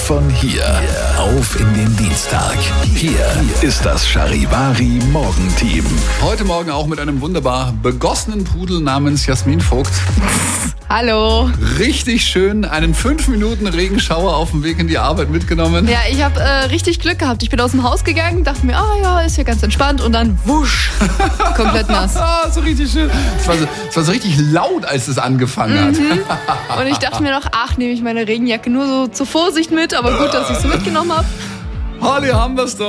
von hier auf in den Dienstag. Hier ist das Charivari Morgenteam. Heute Morgen auch mit einem wunderbar begossenen Pudel namens Jasmin Vogt. Hallo. Richtig schön, einen 5 Minuten Regenschauer auf dem Weg in die Arbeit mitgenommen. Ja, ich habe richtig Glück gehabt. Ich bin aus dem Haus gegangen, dachte mir, ist ja ganz entspannt und dann wusch, komplett nass. So richtig schön. Es war so richtig laut, als es angefangen hat. Und ich dachte mir noch, nehme ich meine Regenjacke nur so zur Vorsicht mit, aber gut, dass ich sie mitgenommen habe. Holly, haben wir's doch.